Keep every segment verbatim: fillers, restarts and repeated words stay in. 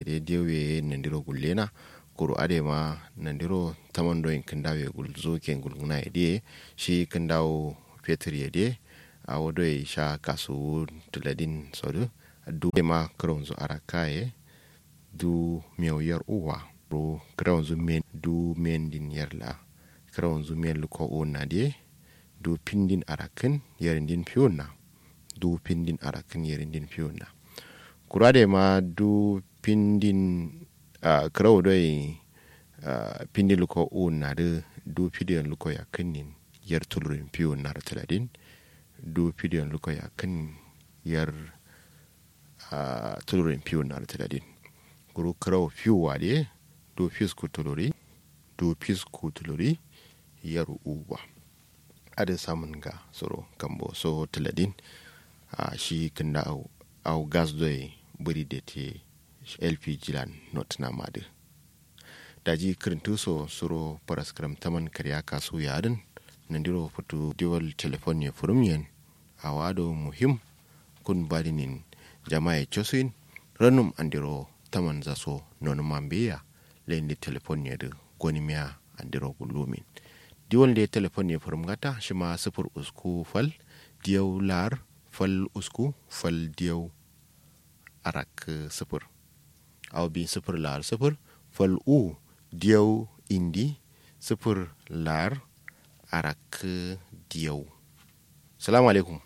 de dewe nandiro gullena kuru ade ma nandiro tamando in kandawe gulzo ken gulguna ide shi kandawo fetur yede a wado ya sha kasu tuladin sodu du ma kronzo arakaye du miyoyar uwa ro kronzo men du men din yarla kronzo men luko ona de du pindin arakin yarindin fiona du pindin arakin yarindin fiona kurade ma du pindin uh, kraw doy uh, pindin luko ona de du pidin luko yakinin yar tulurin fiona rataladin du pidin luko yakin yar uh, tulurin fiona rataladin kuru kraw fiwa de du fisku tuluri du fisku tuluri yar uwa ada samun ga soro kambo so tiladin a shi kanda au au gas doy buri de te L P G lan not na made daji kirintu so soro paraskram taman kariya kasu yadin nandiro futu dual telephone ya furumyen awado muhim kun badinin jama'a chosin ranum andiro taman zaso nonu mambeya lendi telephone ya de gonimiya andiro gulumin diwon da telefon ne furum gata shi ma sifir usku fal diyau lar fal usku fal diyau arak sifir au bi sifir lar sifir fal u diyau indi sifir lar arak diyau. Salamu alaikum.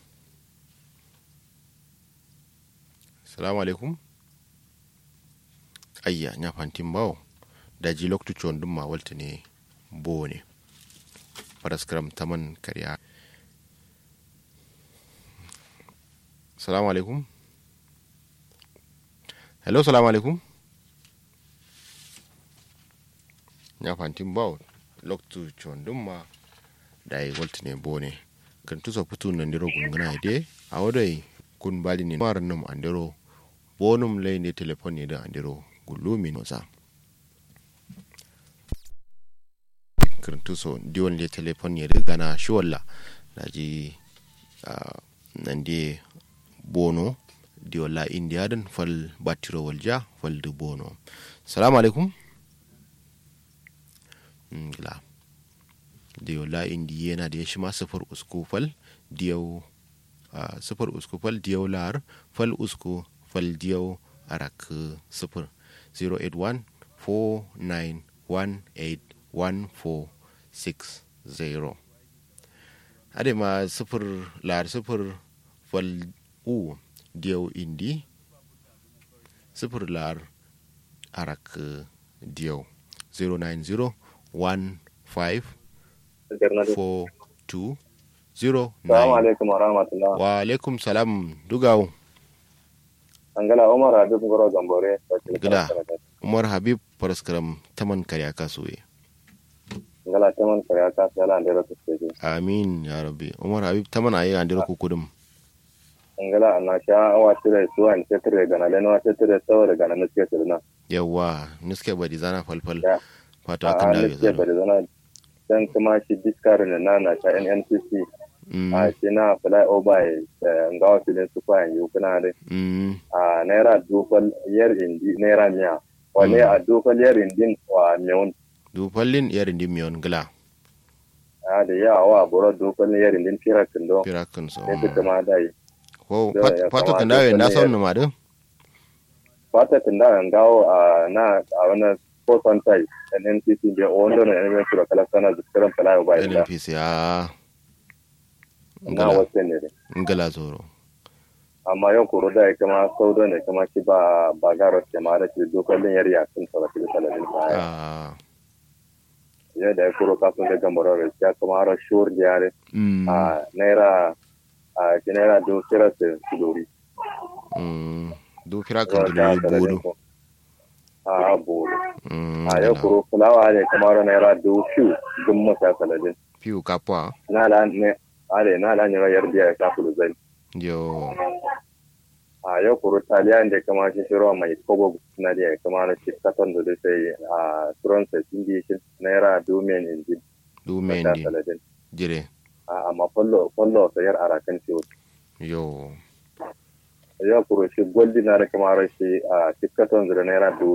Salamu alaikum. Ayya nya fantin bawo daji loktu chondum ma walta ne bo ne paraskram taman kariya. Salamu alaikum. Hello, salamu alaikum. Nya fantin bawo loktu chondum ma dai walta ne bo ne kan tuso putu nan diro gungana ide awodai kun bali ni marnum andiro bonum lay ne telefon ne da andiro gulumi noza kirintu so diwon le telefon ya riga na shi walla daji nan de bono diwon india din fal batiro walja fal du bono. Salamu alaikum. ngla diwon la indiya na da shi ma sifar usku fal diyo sifar usku fal diyo lar fal usku fal diyo arak sifar zero eight one four nine one eight one four six zero. Ade ma sifir lar sifir fal u diyo indi sifir lar arak diyo zero nine zero one five four two zero nine. Assalamu alaikum wa rahmatullah. Wa alaikum salam dugawo. Angala Umar Habib Goro Gambore. Gila Umar Habib paraskaram taman kariya kasuwe. Angala taman kariya kasuwe ala andero kusteji. Amin ya rabbi. Umar Habib taman ayi andero kukudum. Angala anasha wa tire suwa ni tire gana leno wa tire sawa gana nuske sirna. Yawa nuske badi zana falfal. Fata Akan akan dawe nuske badi zana dan kuma shi diskar na na na ta N N C C. A shi na fly over ngawa filin su kwa yi kuna da. A naira dufal yar indi naira miya. Wale a dufal yar indin wa miyon. Dufallin yar indin miyon gila. A da yawa boro dufal yar indin firakin do. Firakin so. Sai kuma dai. Ko fata kan dawe na son ma din. Fata kan dawe ngawo a na a wannan Posan tai N N P C je ondo na ene sura kala sana zikran pala ba ida. N N P C a Na wasen ne. Ngala zoro. Amma yau kuro da kuma saudo ne kuma ki ba ba garo ke ma da ki dokalin yariya sun sala ki sala din ba. Ah. Ya da kuro ka sun da gambaro re ya kuma har shur jare. Ah naira a naira do kira se kudori. Mm. Do kira kan da bodo. A bolo. A yau kuro fulawa ne kamar naira dubu biyu dun masa saladin. Piu kapwa. Na la ne ale na la ne yar biya ka fulu zai. Yo. A yau kuro taliya ne kamar shi shiro mai kobo na da kamar shi katon da sai a turon saindi shi naira dumen inji. Dumen inji. Jire. A amma fallo fallo sayar arakan ciwo. Yo. Yau kuro shi goldi na da kamar shi a katon da naira